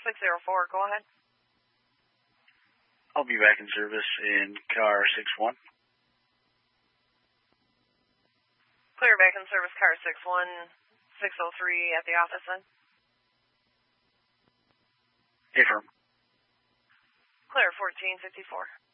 604, go ahead. I'll be back in service in car 61. Clear back in service, car 61, 603 at the office then. Affirm. Clear 1454.